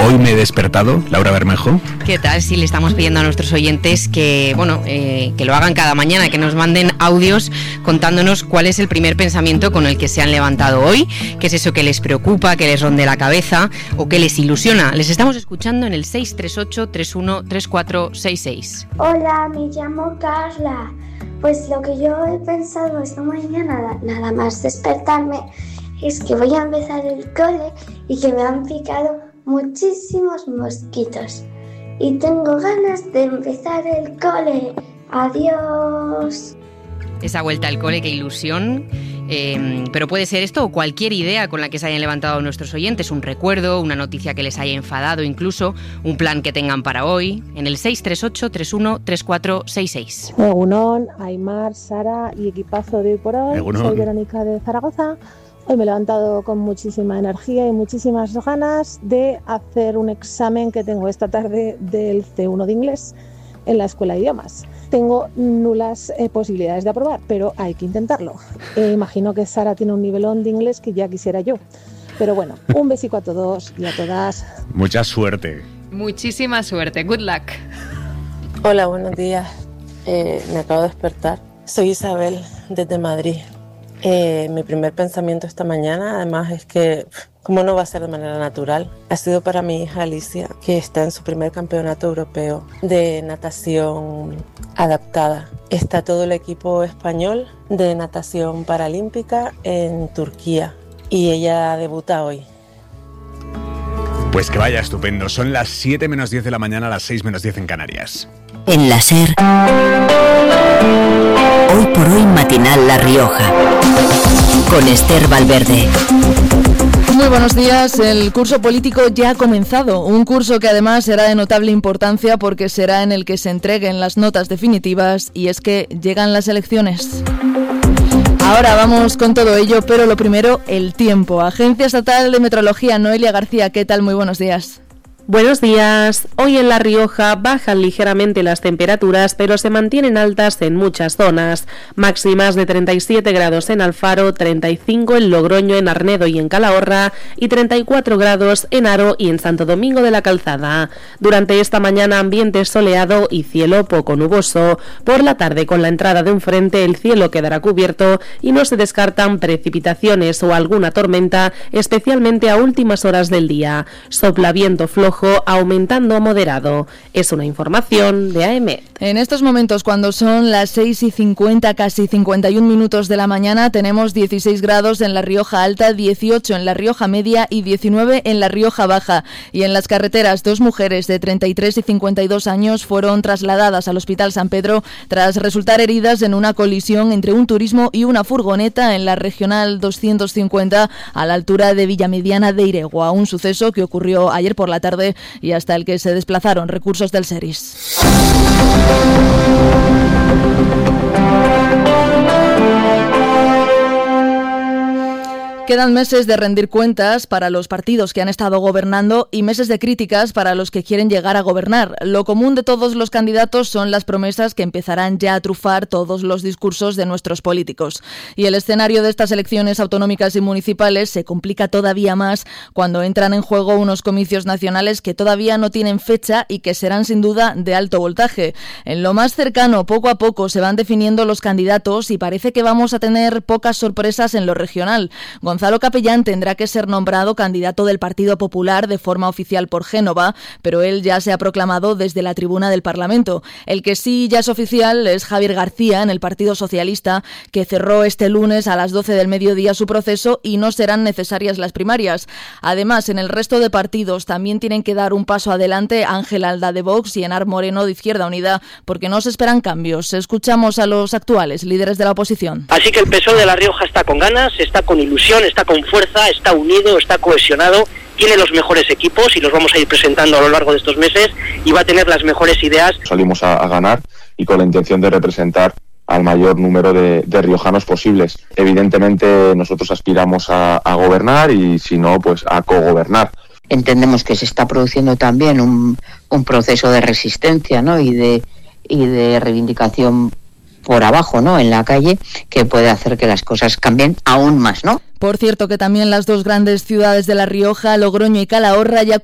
Hoy me he despertado, Laura Bermejo. ¿Qué tal? Si le estamos pidiendo a nuestros oyentes que lo hagan cada mañana, que nos manden audios contándonos cuál es el primer pensamiento con el que se han levantado hoy, qué es eso que les preocupa, que les ronde la cabeza o que les ilusiona. Les estamos escuchando en el 638-313466. Hola, me llamo Carla. Pues lo que yo he pensado esta mañana, nada más despertarme, es que voy a empezar el cole y que me han picado muchísimos mosquitos. Y tengo ganas de empezar el cole. Adiós. Esa vuelta al cole, qué ilusión. Pero puede ser esto o cualquier idea con la que se hayan levantado nuestros oyentes, un recuerdo, una noticia que les haya enfadado, incluso un plan que tengan para hoy, en el 638-313466. Egunon, Aymar, Sara y equipazo de hoy por hoy. Egunon. Soy Verónica de Zaragoza. Hoy me he levantado con muchísima energía y muchísimas ganas de hacer un examen que tengo esta tarde del C1 de inglés en la Escuela de Idiomas. Tengo nulas posibilidades de aprobar, pero hay que intentarlo. Imagino que Sara tiene un nivelón de inglés que ya quisiera yo. Pero bueno, un besico a todos y a todas. Mucha suerte. Muchísima suerte. Good luck. Hola, buenos días. Me acabo de despertar. Soy Isabel, desde Madrid. Mi primer pensamiento esta mañana, además, es que, ¿cómo no va a ser de manera natural? Ha sido para mi hija Alicia, que está en su primer campeonato europeo de natación adaptada. Está todo el equipo español de natación paralímpica en Turquía y ella debuta hoy. Pues que vaya estupendo. Son las 7 menos 10 de la mañana, las 6 menos 10 en Canarias. En la SER, hoy por hoy matinal La Rioja, con Esther Valverde. Muy buenos días. El curso político ya ha comenzado, un curso que además será de notable importancia porque será en el que se entreguen las notas definitivas, y es que llegan las elecciones. Ahora vamos con todo ello, pero lo primero, el tiempo. Agencia Estatal de Meteorología, Noelia García, ¿qué tal? Muy buenos días. Buenos días. Hoy en La Rioja bajan ligeramente las temperaturas, pero se mantienen altas en muchas zonas. Máximas de 37 grados en Alfaro, 35 en Logroño, en Arnedo y en Calahorra, y 34 grados en Haro y en Santo Domingo de la Calzada. Durante esta mañana ambiente soleado y cielo poco nuboso. Por la tarde, con la entrada de un frente, el cielo quedará cubierto y no se descartan precipitaciones o alguna tormenta, especialmente a últimas horas del día. Sopla viento flojo, aumentando a moderado. Es una información de AEMET. En estos momentos, cuando son las 6:50, casi 51 minutos de la mañana, tenemos 16 grados en La Rioja Alta, 18 en La Rioja Media y 19 en La Rioja Baja. Y en las carreteras, 2 mujeres de 33 y 52 años fueron trasladadas al Hospital San Pedro tras resultar heridas en una colisión entre un turismo y una furgoneta en la Regional 250 a la altura de Villamediana de Iregua. Un suceso que ocurrió ayer por la tarde y hasta el que se desplazaron recursos del SERIS. Quedan meses de rendir cuentas para los partidos que han estado gobernando y meses de críticas para los que quieren llegar a gobernar. Lo común de todos los candidatos son las promesas que empezarán ya a trufar todos los discursos de nuestros políticos. Y el escenario de estas elecciones autonómicas y municipales se complica todavía más cuando entran en juego unos comicios nacionales que todavía no tienen fecha y que serán sin duda de alto voltaje. En lo más cercano, poco a poco, se van definiendo los candidatos y parece que vamos a tener pocas sorpresas en lo regional. Gonzalo Capellán tendrá que ser nombrado candidato del Partido Popular de forma oficial por Génova, pero él ya se ha proclamado desde la tribuna del Parlamento. El que sí ya es oficial es Javier García en el Partido Socialista, que cerró este lunes a las 12 del mediodía su proceso y no serán necesarias las primarias. Además, en el resto de partidos también tienen que dar un paso adelante Ángel Alda de Vox y Enar Moreno de Izquierda Unida, porque no se esperan cambios. Escuchamos a los actuales líderes de la oposición. Así que el PSOE de La Rioja está con ganas, está con ilusión, está con fuerza, está unido, está cohesionado, tiene los mejores equipos y los vamos a ir presentando a lo largo de estos meses y va a tener las mejores ideas. Salimos a ganar y con la intención de representar al mayor número de riojanos posibles. Evidentemente nosotros aspiramos a gobernar y si no, pues a cogobernar. Entendemos que se está produciendo también un proceso de resistencia, ¿no? y de reivindicación por abajo, ¿no? En la calle, que puede hacer que las cosas cambien aún más, ¿no? Por cierto, que también las dos grandes ciudades de La Rioja, Logroño y Calahorra, ya